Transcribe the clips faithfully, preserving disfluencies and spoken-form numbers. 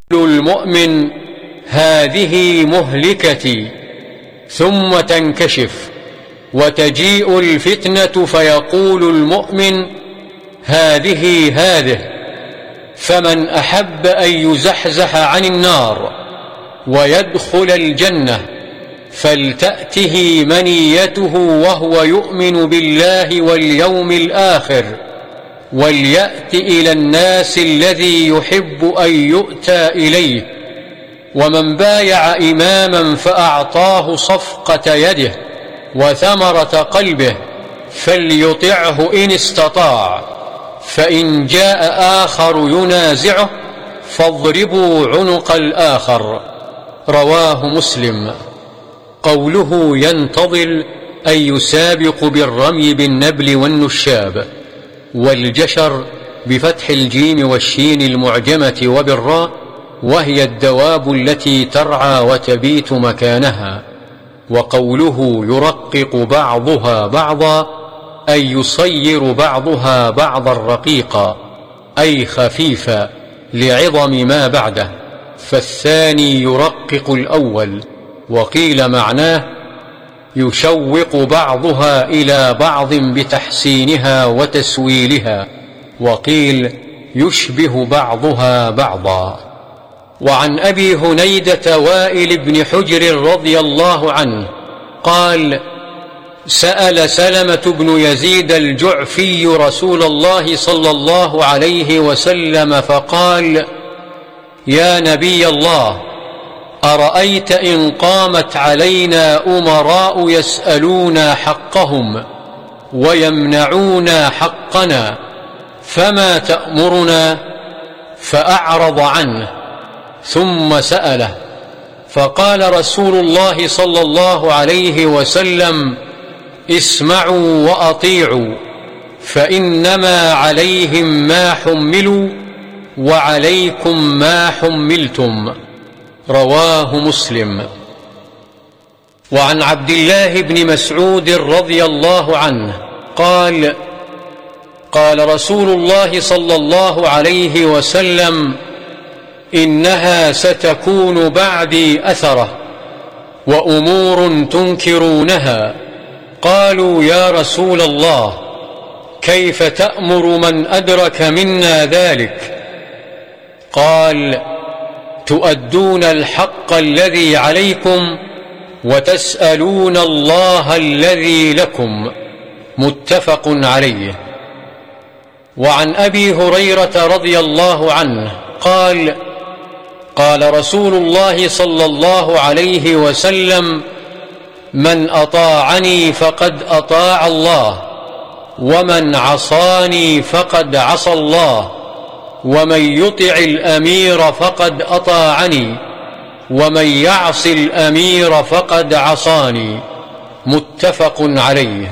المؤمن هذه مهلكتي، ثم تنكشف وتجيء الفتنة فيقول المؤمن هذه هذه. فمن أحب أن يزحزح عن النار ويدخل الجنة فلتأته منيته وهو يؤمن بالله واليوم الآخر، وليأت إلى الناس الذي يحب أن يؤتى إليه. ومن بايع إماما فأعطاه صفقة يده وثمرة قلبه فليطعه إن استطاع، فإن جاء آخر ينازعه فاضربوا عنق الآخر. رواه مسلم. قوله ينتظل أي يسابق بالرمي بالنبل والنشاب، والجشر بفتح الجيم والشين المعجمة وبالراء، وهي الدواب التي ترعى وتبيت مكانها. وقوله يرقق بعضها بعضا أي يصير بعضها بعضا رقيقا أي خفيفا لعظم ما بعده، فالثاني يرقق الأول. وقيل معناه يشوق بعضها إلى بعض بتحسينها وتسويلها، وقيل يشبه بعضها بعضا. وعن أبي هنيدة وائل بن حجر رضي الله عنه قال: سأل سلمة بن يزيد الجعفي رسول الله صلى الله عليه وسلم فقال: يا نبي الله، أرأيت إن قامت علينا أمراء يسألونا حقهم ويمنعونا حقنا فما تأمرنا؟ فأعرض عنه ثم سأله، فقال رسول الله صلى الله عليه وسلم: اسمعوا وأطيعوا، فإنما عليهم ما حملوا وعليكم ما حملتم. رواه مسلم. وعن عبد الله بن مسعود رضي الله عنه قال: قال رسول الله صلى الله عليه وسلم: إنها ستكون بعدي أثرة وأمور تنكرونها. قالوا: يا رسول الله، كيف تأمر من أدرك منا ذلك؟ قال: تؤدون الحق الذي عليكم وتسألون الله الذي لكم. متفق عليه. وعن أبي هريرة رضي الله عنه قال: قال رسول الله صلى الله عليه وسلم: من أطاعني فقد أطاع الله، ومن عصاني فقد عصى الله، ومن يطع الأمير فقد أطاعني، ومن يعص الأمير فقد عصاني. متفق عليه.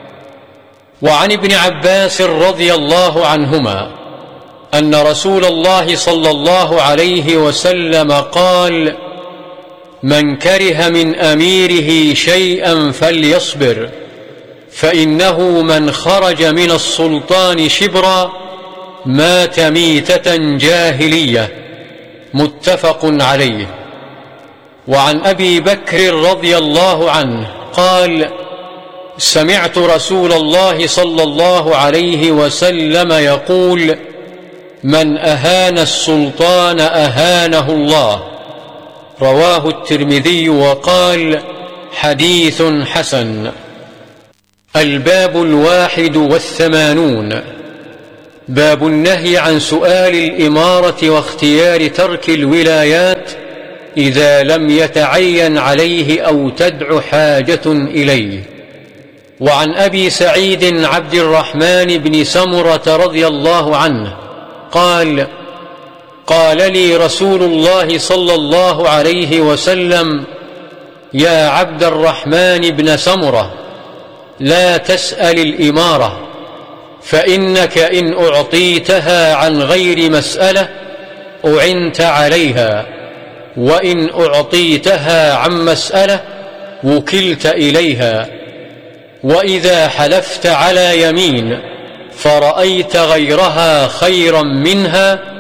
وعن ابن عباس رضي الله عنهما أن رسول الله صلى الله عليه وسلم قال: من كره من أميره شيئا فليصبر، فإنه من خرج من السلطان شبرا مات ميتة جاهلية. متفق عليه. وعن أبي بكر رضي الله عنه قال: سمعت رسول الله صلى الله عليه وسلم يقول: من أهان السلطان أهانه الله. رواه الترمذي وقال: حديث حسن. الباب الواحد والثمانون. باب النهي عن سؤال الإمارة واختيار ترك الولايات إذا لم يتعين عليه أو تدع حاجة إليه. وعن أبي سعيد عبد الرحمن بن سمرة رضي الله عنه قال: قال لي رسول الله صلى الله عليه وسلم: يا عبد الرحمن بن سمرة، لا تسأل الإمارة، فإنك إن أعطيتها عن غير مسألة أعنت عليها، وإن أعطيتها عن مسألة وكلت إليها. وإذا حلفت على يمين فرأيت غيرها خيرا منها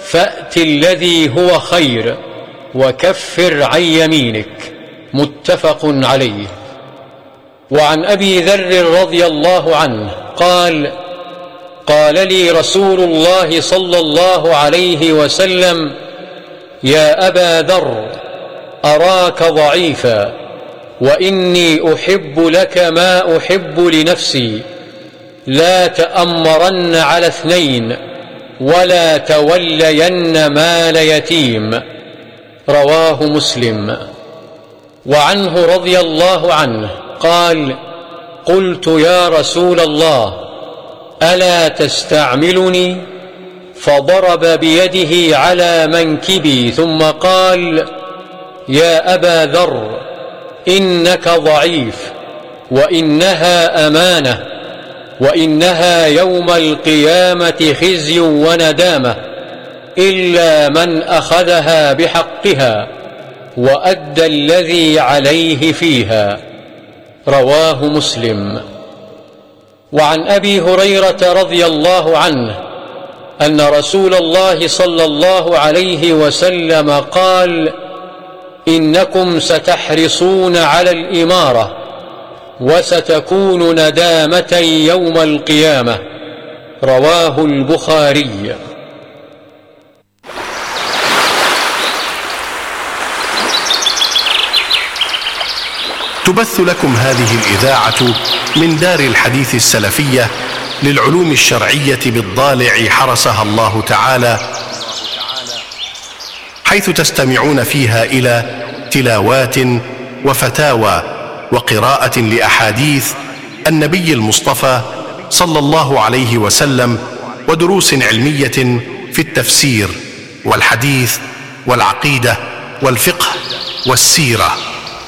فأت الذي هو خير وكفر عن يمينك. متفق عليه. وعن أبي ذر رضي الله عنه قال: قال لي رسول الله صلى الله عليه وسلم: يا أبا ذر، أراك ضعيفا، وإني أحب لك ما أحب لنفسي، لا تأمرن على اثنين، ولا تولين مال يتيم. رواه مسلم. وعنه رضي الله عنه قال: قلت يا رسول الله، ألا تستعملني؟ فضرب بيده على منكبي ثم قال: يا أبا ذر، إنك ضعيف، وإنها أمانة، وإنها يوم القيامة خزي وندامة، إلا من أخذها بحقها وأدى الذي عليه فيها. رواه مسلم. وعن أبي هريرة رضي الله عنه أن رسول الله صلى الله عليه وسلم قال: إنكم ستحرصون على الإمارة، وستكون ندامة يوم القيامة. رواه البخاري. تبث لكم هذه الإذاعة من دار الحديث السلفية للعلوم الشرعية بالضالع حرسها الله تعالى، حيث تستمعون فيها إلى تلاوات وفتاوى وقراءة لأحاديث النبي المصطفى صلى الله عليه وسلم، ودروس علمية في التفسير والحديث والعقيدة والفقه والسيرة،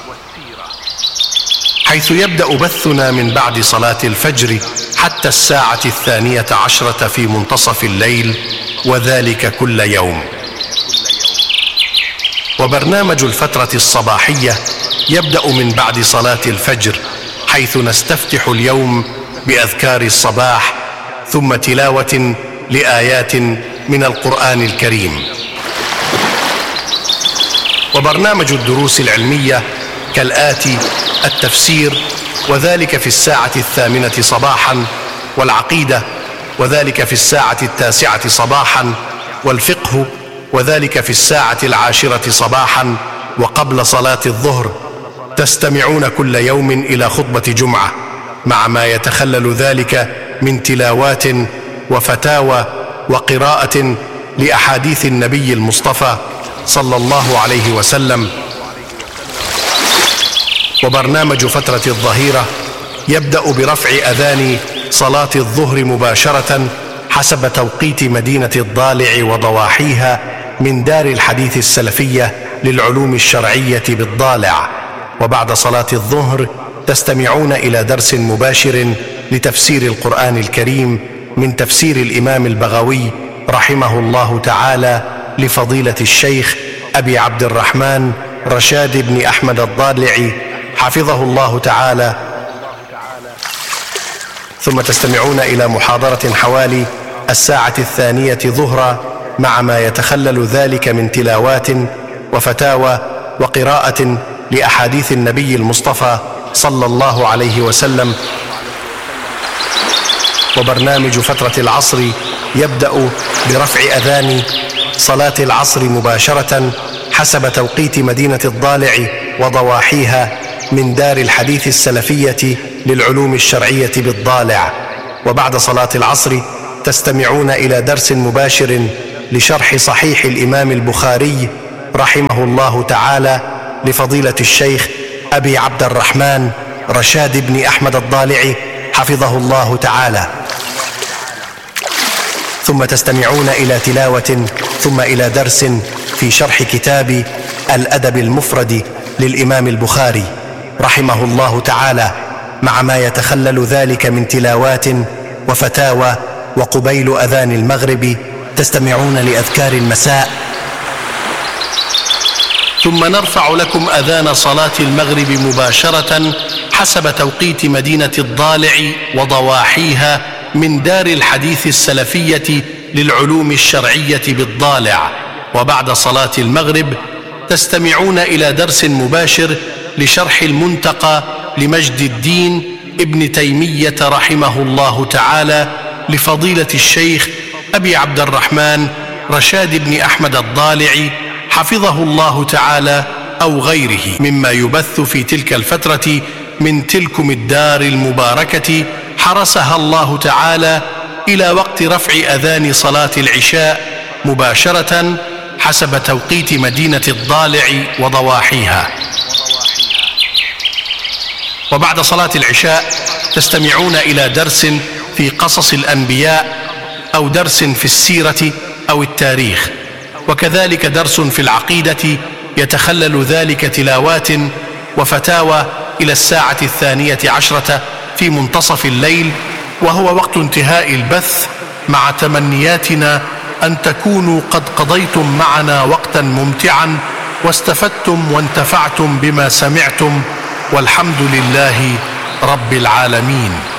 حيث يبدأ بثنا من بعد صلاة الفجر حتى الساعة الثانية عشرة في منتصف الليل، وذلك كل يوم. وبرنامج الفترة الصباحية يبدأ من بعد صلاة الفجر، حيث نستفتح اليوم بأذكار الصباح ثم تلاوة لآيات من القرآن الكريم. وبرنامج الدروس العلمية كالآتي: التفسير، وذلك في الساعة الثامنة صباحا، والعقيدة، وذلك في الساعة التاسعة صباحا، والفقه، وذلك في الساعة العاشرة صباحا وقبل صلاة الظهر. تستمعون كل يوم إلى خطبة جمعة، مع ما يتخلل ذلك من تلاوات وفتاوى وقراءة لأحاديث النبي المصطفى صلى الله عليه وسلم. وبرنامج فترة الظهيرة يبدأ برفع أذان صلاة الظهر مباشرة حسب توقيت مدينة الضالع وضواحيها من دار الحديث السلفية للعلوم الشرعية بالضالع. وبعد صلاة الظهر تستمعون إلى درس مباشر لتفسير القرآن الكريم من تفسير الإمام البغوي رحمه الله تعالى لفضيلة الشيخ أبي عبد الرحمن رشاد بن أحمد الضالعي حفظه الله تعالى. ثم تستمعون إلى محاضرة حوالي الساعة الثانية ظهرا، مع ما يتخلل ذلك من تلاوات وفتاوى وقراءة لأحاديث النبي المصطفى صلى الله عليه وسلم. وبرنامج فترة العصر يبدأ برفع أذان صلاة العصر مباشرة حسب توقيت مدينة الضالع وضواحيها من دار الحديث السلفية للعلوم الشرعية بالضالع. وبعد صلاة العصر تستمعون إلى درس مباشر لشرح صحيح الإمام البخاري رحمه الله تعالى لفضيلة الشيخ أبي عبد الرحمن رشاد بن أحمد الضالعي حفظه الله تعالى. ثم تستمعون إلى تلاوة ثم إلى درس في شرح كتاب الأدب المفرد للإمام البخاري رحمه الله تعالى، مع ما يتخلل ذلك من تلاوات وفتاوى. وقبيل أذان المغرب تستمعون لأذكار المساء. ثم نرفع لكم أذان صلاة المغرب مباشرة حسب توقيت مدينة الضالع وضواحيها من دار الحديث السلفية للعلوم الشرعية بالضالع. وبعد صلاة المغرب تستمعون إلى درس مباشر لشرح المنتقى لمجد الدين ابن تيمية رحمه الله تعالى لفضيلة الشيخ أبي عبد الرحمن رشاد بن أحمد الضالعي حفظه الله تعالى أو غيره، مما يبث في تلك الفترة من تلكم الدار المباركة حرسها الله تعالى إلى وقت رفع أذان صلاة العشاء مباشرة حسب توقيت مدينة الضالع وضواحيها. وبعد صلاة العشاء تستمعون إلى درس في قصص الأنبياء أو درس في السيرة أو التاريخ، وكذلك درس في العقيدة يتخلل ذلك تلاوات وفتاوى إلى الساعة الثانية عشرة في منتصف الليل، وهو وقت انتهاء البث، مع تمنياتنا أن تكونوا قد قضيتم معنا وقتا ممتعا واستفدتم وانتفعتم بما سمعتم، والحمد لله رب العالمين.